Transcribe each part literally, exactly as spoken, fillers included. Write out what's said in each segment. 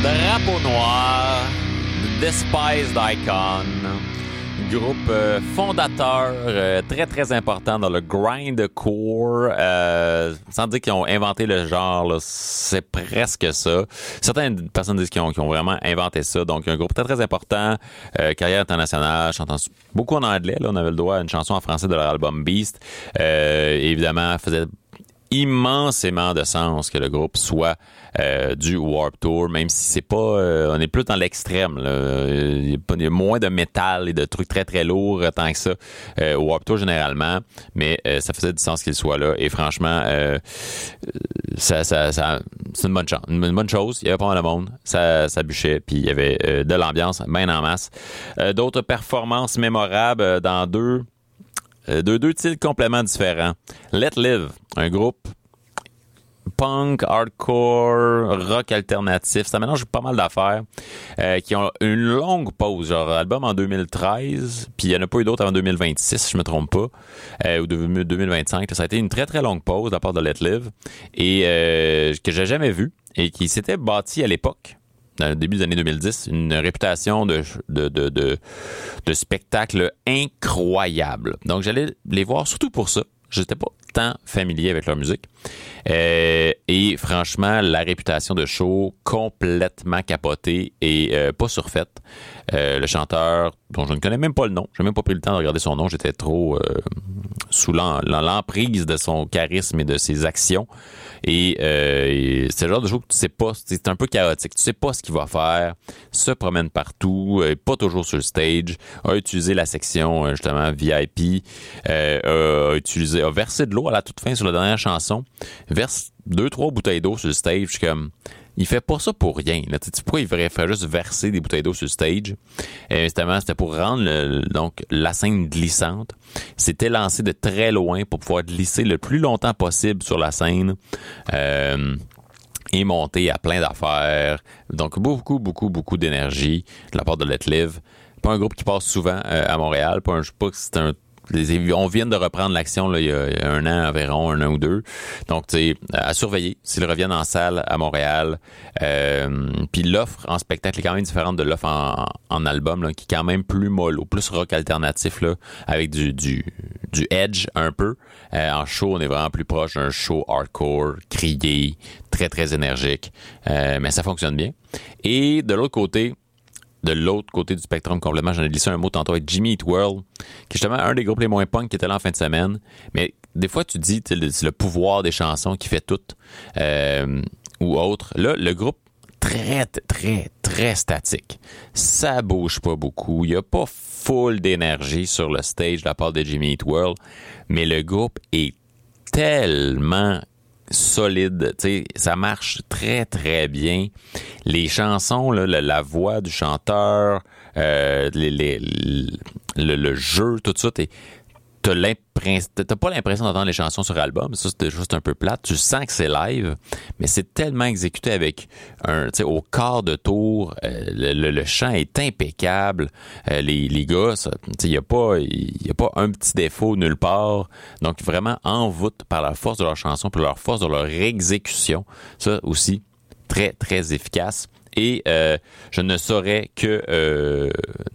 Drapeau noir, Despised Icon, groupe euh, fondateur euh, très très important dans le grindcore, euh, sans dire qu'ils ont inventé le genre, là, c'est presque ça. Certaines personnes disent qu'ils ont, qu'ils ont vraiment inventé ça, donc un groupe très très important, euh, carrière internationale, chantant beaucoup en anglais, là, on avait le droit à une chanson en français de leur album Beast, euh, évidemment faisait immensément de sens que le groupe soit euh, du Warped Tour, même si c'est pas, euh, on est plus dans l'extrême. Là. Il, y a pas, il y a moins de métal et de trucs très très lourds euh, tant que ça euh, au Warped Tour généralement, mais euh, ça faisait du sens qu'il soit là. Et franchement, euh, ça, ça, ça, c'est une bonne chance, une bonne chose. Il y avait pas mal de monde, ça, ça bûchait, puis il y avait euh, de l'ambiance, bien en masse. Euh, d'autres performances mémorables euh, dans deux. De deux styles complètement différents. Let Live, un groupe punk, hardcore, rock alternatif. Ça mélange pas mal d'affaires euh, qui ont une longue pause. Genre, album en deux mille treize, puis il n'y en a pas eu d'autres avant deux mille vingt-six, si je me trompe pas, euh, ou deux mille vingt-cinq. Ça a été une très, très longue pause de la part de Let Live et euh, que j'ai jamais vu et qui s'était bâti à l'époque, dans le début des années deux mille dix, une réputation de, de, de, de, de spectacle incroyable. Donc, j'allais les voir surtout pour ça. Je n'étais pas tant familier avec leur musique. Euh, et franchement, la réputation de show complètement capotée et euh, pas surfaite. Euh, le chanteur, dont je ne connais même pas le nom, je n'ai même pas pris le temps de regarder son nom, j'étais trop euh, sous l'en, l'emprise de son charisme et de ses actions. Et, euh, et c'est le genre de show que tu sais pas, c'est un peu chaotique, tu sais pas ce qu'il va faire, se promène partout, euh, pas toujours sur le stage, a utilisé la section justement V I P, euh, a utilisé, a versé de l'eau à la toute fin sur la dernière chanson, verse deux, trois bouteilles d'eau sur le stage, je suis comme, il fait pas ça pour rien. Là. Tu sais pourquoi il ferait, ferait juste verser des bouteilles d'eau sur le stage? Et justement, c'était pour rendre le, donc la scène glissante. Il s'était lancé de très loin pour pouvoir glisser le plus longtemps possible sur la scène. Euh, et monter à plein d'affaires. Donc, beaucoup, beaucoup, beaucoup d'énergie de la part de Let Live. Pas un groupe qui passe souvent euh, à Montréal. Pas un, je sais pas que c'est un Les, on vient de reprendre l'action là, il y a un an environ, un an ou deux. Donc, tu sais, à surveiller s'ils reviennent en salle à Montréal. Euh, Puis l'offre en spectacle est quand même différente de l'offre en, en album, là, qui est quand même plus mollo, plus rock alternatif, là, avec du, du, du edge un peu. Euh, en show, on est vraiment plus proche d'un show hardcore, crié, très, très énergique. Euh, mais ça fonctionne bien. Et de l'autre côté, de l'autre côté du spectrum complètement, j'en ai glissé un mot tantôt avec Jimmy Eat World, qui est justement un des groupes les moins punk qui était là en fin de semaine. Mais des fois, tu dis, c'est le, le pouvoir des chansons qui fait tout, euh, ou autre. Là, le groupe, très, très, très statique. Ça bouge pas beaucoup. Il y a pas full d'énergie sur le stage de la part de Jimmy Eat World, mais le groupe est tellement solide, tu sais, ça marche très très bien. Les chansons, là, la, la voix du chanteur, euh, les, les, le, le jeu, tout ça, t'es, t'as, t'as pas l'impression d'entendre les chansons sur album, ça c'est juste un peu plate. Tu sens que c'est live, mais c'est tellement exécuté avec un, tu sais, au quart de tour, euh, le, le, le chant est impeccable. Euh, les, les gars, tu sais, il y a pas, il y a pas un petit défaut nulle part. Donc vraiment en voûte par la force de leur chanson, par leur force de leur exécution. Ça aussi très très efficace. Et euh, je ne saurais que euh,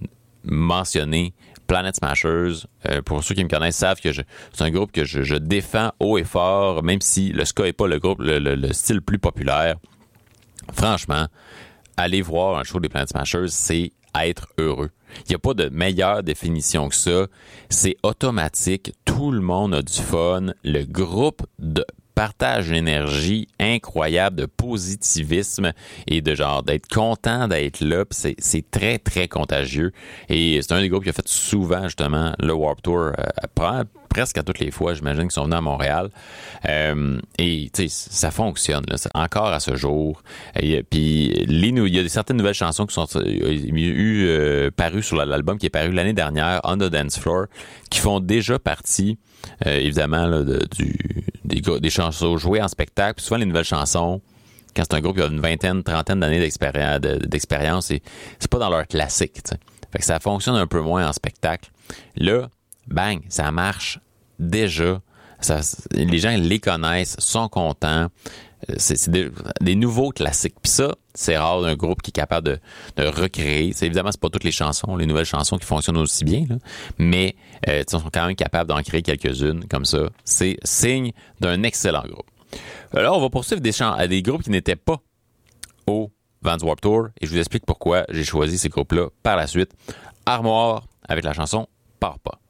mentionner Planet Smashers, euh, pour ceux qui me connaissent, savent que je, c'est un groupe que je, je défends haut et fort, même si le ska n'est pas le groupe, le, le, le style le plus populaire. Franchement, aller voir un show des Planet Smashers, c'est être heureux. Il n'y a pas de meilleure définition que ça. C'est automatique. Tout le monde a du fun. Le groupe de partage une énergie incroyable de positivisme et de genre d'être content d'être là. Puis c'est, c'est très, très contagieux. Et c'est un des groupes qui a fait souvent, justement, le Warped Tour, euh, presque à toutes les fois, j'imagine, qu'ils sont venus à Montréal. Euh, et, tu sais, ça fonctionne, là, encore à ce jour. Et, puis, les, il y a certaines nouvelles chansons qui sont eu, euh, parues sur l'album qui est paru l'année dernière, On the Dance Floor, qui font déjà partie, euh, évidemment, là, de, du, des, des chansons jouées en spectacle. Puis souvent, les nouvelles chansons, quand c'est un groupe qui a une vingtaine, trentaine d'années d'expérience, d'expérience c'est, c'est pas dans leur classique, tu sais. Fait que ça fonctionne un peu moins en spectacle. Là, bang, ça marche déjà. Ça, les gens les connaissent, sont contents. c'est, c'est des, des nouveaux classiques. Puis ça, c'est rare d'un groupe qui est capable de, de recréer. C'est, évidemment, c'est pas toutes les chansons, les nouvelles chansons qui fonctionnent aussi bien, là, mais euh, ils sont quand même capables d'en créer quelques-unes comme ça. C'est signe d'un excellent groupe. Alors, on va poursuivre des, chants, des groupes qui n'étaient pas au Vans Warped Tour et je vous explique pourquoi j'ai choisi ces groupes-là par la suite. Armoire avec la chanson Pars pas.